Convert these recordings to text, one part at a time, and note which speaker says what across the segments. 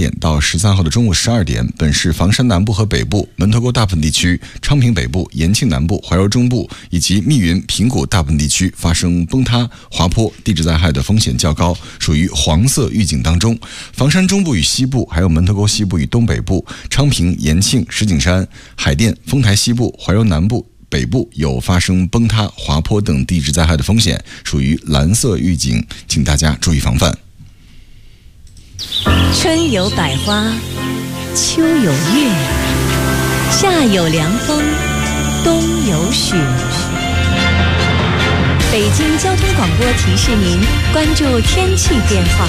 Speaker 1: 点到13号的中午12点，本市房山南部和北部、门头沟大部分地区、昌平北部、延庆南部、怀柔中部以及密云、平谷大部分地区发生崩塌、滑坡、地质灾害的风险较高，属于黄色预警当中。房山中部与西部，还有门头沟西部与东北部、昌平、延庆、石景山、海淀、丰台西部、怀柔南部、北部有发生崩塌、滑坡等地质灾害的风险，属于蓝色预警，请大家注意防范。
Speaker 2: 春有百花，秋有月，夏有凉风，冬有雪。北京交通广播提示您关注天气变化。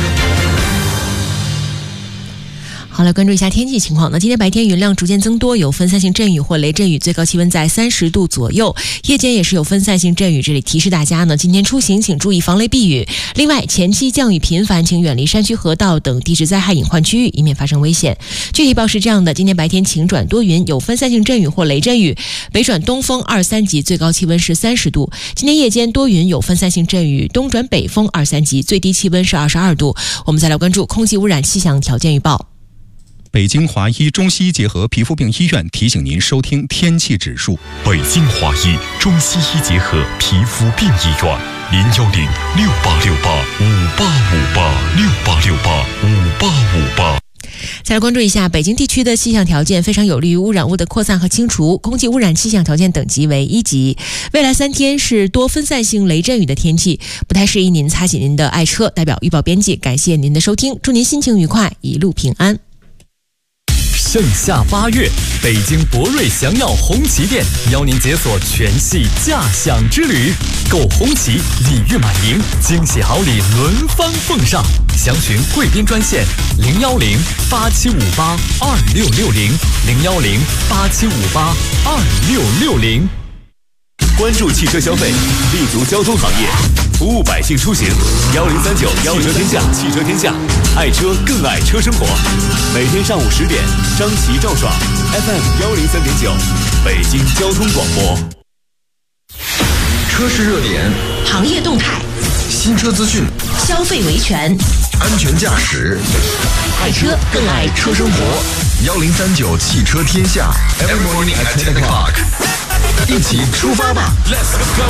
Speaker 2: 好，来关注一下天气情况。今天白天云量逐渐增多，有分散性阵雨或雷阵雨，最高气温在30度左右。夜间也是有分散性阵雨，这里提示大家今天出行请注意防雷避雨。另外，前期降雨频繁，请远离山区河道等地质灾害隐患区域，以免发生危险。具体报是这样的：今天白天晴转多云，有分散性阵雨或雷阵雨，北转东风2、3级，最高气温是30度。今天夜间多云，有分散性阵雨，东转北风2、3级，最低气温是22度。我们再来关注空气污染气象条件预报。
Speaker 3: 北京华医中西医结合皮肤病医院提醒您收听天气指数。
Speaker 4: 北京华医中西医结合皮肤病医院，0106868585858
Speaker 2: 再来关注一下北京地区的气象条件，非常有利于污染物的扩散和清除。空气污染气象条件等级为1级。未来3天是多分散性雷阵雨的天气，不太适宜您擦洗您的爱车。代表预报编辑感谢您的收听，祝您心情愉快，一路平安。
Speaker 5: 盛夏8月，北京博瑞祥耀红旗店邀您解锁全系驾享之旅，购红旗礼遇满盈，惊喜好礼轮番奉上。详询贵宾专线010-8758-2660，010-8758-2660。
Speaker 4: 关注汽车消费，立足交通行业，服务百姓出行。1039汽车天下，汽车天下，爱车更爱车生活。每天上午10点，张琪、赵爽 FM 103.9，北京交通广播。
Speaker 6: 车市热点，
Speaker 2: 行业动态，
Speaker 6: 新车资讯，
Speaker 2: 消费维权，
Speaker 6: 安全驾驶，
Speaker 2: 爱车更爱车生活。
Speaker 6: 1039汽车天下 ，Every morning at 10 o'clock， 一起出发吧
Speaker 4: Let's go！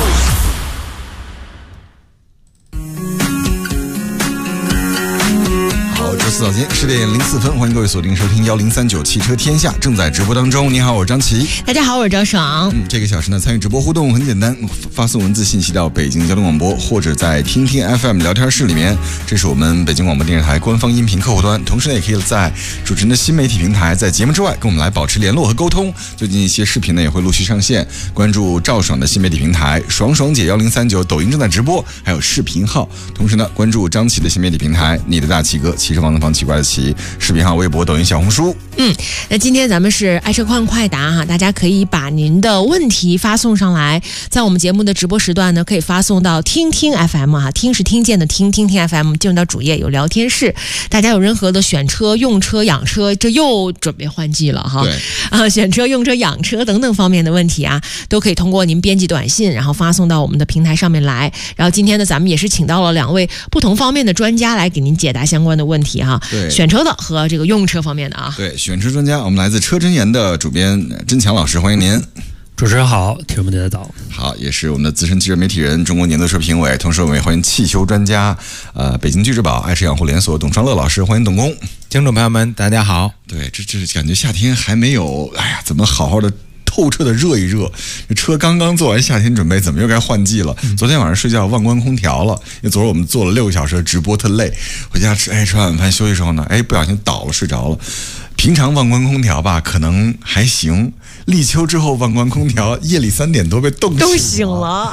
Speaker 1: 周四早间10点04分，欢迎各位锁定收听1039汽车天下，正在直播当中。你好，我是张琪。
Speaker 2: 大家好，我是赵爽。
Speaker 1: 这个小时呢，参与直播互动很简单，发送文字信息到北京交通广播，或者在听听 FM 聊天室里面，这是我们北京广播电视台官方音频客户端。同时呢，也可以在主持人的新媒体平台，在节目之外跟我们来保持联络和沟通。最近一些视频呢也会陆续上线，关注赵爽的新媒体平台爽爽姐1039，抖音正在直播，还有视频号。同时呢，关注张琪的新媒体平台你的大齐哥，骑车王的方，奇怪的奇，视频号、微博、抖音、小红书。
Speaker 2: 那今天咱们是爱车况快答哈，大家可以把您的问题发送上来，在我们节目的直播时段呢，可以发送到听听 FM 哈，听是听见的听，听听 FM 进入到主页有聊天室，大家有任何的选车、用车、养车，这又准备换季了哈。
Speaker 1: 对
Speaker 2: 选车、用车、养车等等方面的问题啊，都可以通过您编辑短信，然后发送到我们的平台上面来。然后今天呢，咱们也是请到了2位不同方面的专家来给您解答相关的问题哈。
Speaker 1: 对，
Speaker 2: 选车的和这个用车方面的啊。
Speaker 1: 对，选车专家，我们来自车真言的主编甄强老师，欢迎您。
Speaker 7: 主持人好，听众们大家早。
Speaker 1: 好，也是我们的资深汽车媒体人，中国年度车评委，同时我们也欢迎汽修专家，北京聚智宝爱车养护连锁董双乐老师，欢迎董工。
Speaker 8: 听众朋友们，大家好。
Speaker 1: 对，这感觉夏天还没有，怎么好好的透彻的热一热？这车刚刚做完夏天准备，怎么又该换季了？昨天晚上睡觉忘关空调了，因为昨儿我们做了6个小时的直播，特累，回家吃完晚饭休息时候呢，不小心倒了，睡着了。平常忘关空调吧，可能还行。立秋之后忘关空调，夜里3点多被冻醒了。